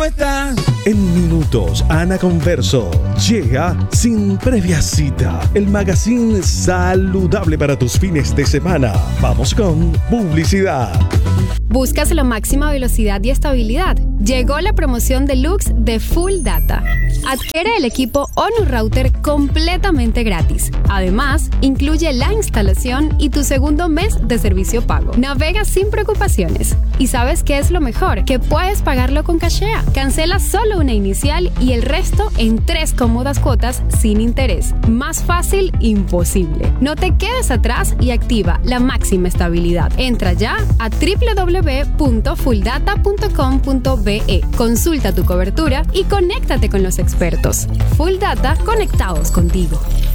En minutos, Ana Converso llega sin previa cita. El magazine saludable para tus fines de semana. Vamos con publicidad. ¿Buscas la máxima velocidad y estabilidad? Llegó la promoción deluxe de Full Data. Adquiere el equipo ONU Router completamente gratis. Además, incluye la instalación y tu segundo mes de servicio pago. Navega sin preocupaciones. ¿Y sabes qué es lo mejor? Que puedes pagarlo con Cashea. Cancela solo una inicial y el resto en 3 cómodas cuotas sin interés. Más fácil, imposible. No te quedes atrás y activa la máxima estabilidad. Entra ya a www.fulldata.com.be. Consulta tu cobertura y conéctate con los expertos. Full Data, conectados contigo.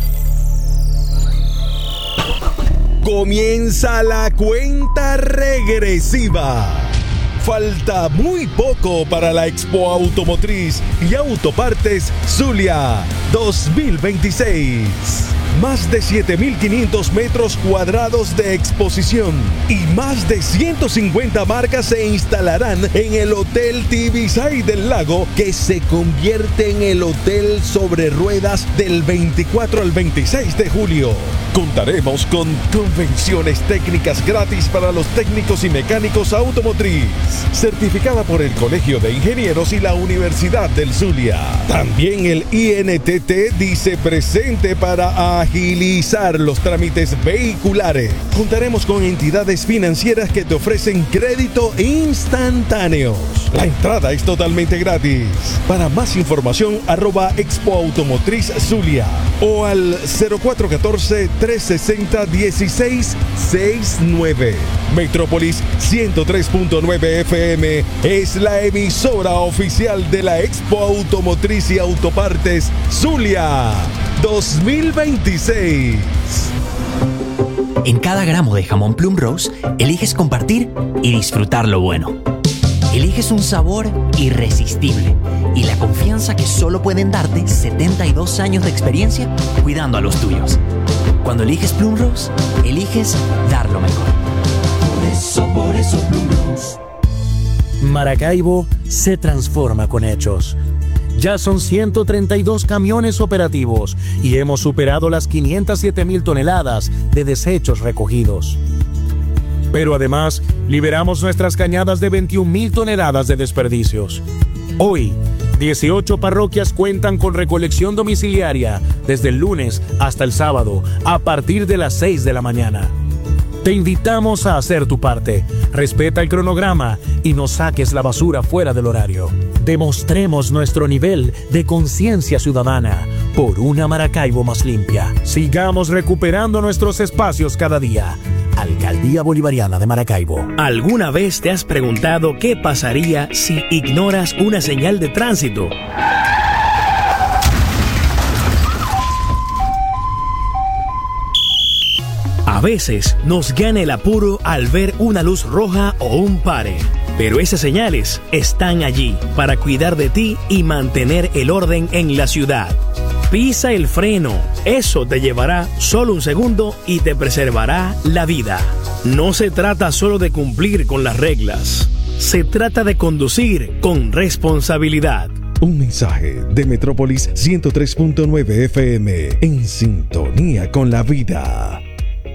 Comienza la cuenta regresiva. Falta muy poco para la Expo Automotriz y Autopartes Zulia 2026. Más de 7.500 metros cuadrados de exposición y más de 150 marcas se instalarán en el Hotel Tibisay del Lago, que se convierte en el hotel sobre ruedas del 24 al 26 de julio. Contaremos con convenciones técnicas gratis para los técnicos y mecánicos automotriz, certificada por el Colegio de Ingenieros y la Universidad del Zulia. También el INTT dice presente para agilizar los trámites vehiculares. Contaremos con entidades financieras que te ofrecen crédito instantáneo. La entrada es totalmente gratis. Para más información, @Expo Automotriz Zulia o al 0414-360-1669. Metrópolis 103.9 FM es la emisora oficial de la Expo Automotriz y Autopartes Zulia 2026. En cada gramo de jamón Plum Rose, eliges compartir y disfrutar lo bueno. Eliges un sabor irresistible y la confianza que solo pueden darte 72 años de experiencia cuidando a los tuyos. Cuando eliges Plum Rose, eliges dar lo mejor. Por eso Plum Rose. Maracaibo se transforma con hechos. Ya son 132 camiones operativos y hemos superado las 507,000 toneladas de desechos recogidos. Pero además, liberamos nuestras cañadas de 21,000 toneladas de desperdicios. Hoy, 18 parroquias cuentan con recolección domiciliaria desde el lunes hasta el sábado a partir de las 6 de la mañana. Te invitamos a hacer tu parte. Respeta el cronograma y no saques la basura fuera del horario. Demostremos nuestro nivel de conciencia ciudadana por una Maracaibo más limpia. Sigamos recuperando nuestros espacios cada día. Alcaldía Bolivariana de Maracaibo. ¿Alguna vez te has preguntado qué pasaría si ignoras una señal de tránsito? A veces nos gana el apuro al ver una luz roja o un pare, pero esas señales están allí para cuidar de ti y mantener el orden en la ciudad. Pisa el freno, eso te llevará solo un segundo y te preservará la vida. No se trata solo de cumplir con las reglas, se trata de conducir con responsabilidad. Un mensaje de Metrópolis 103.9 FM en sintonía con la vida.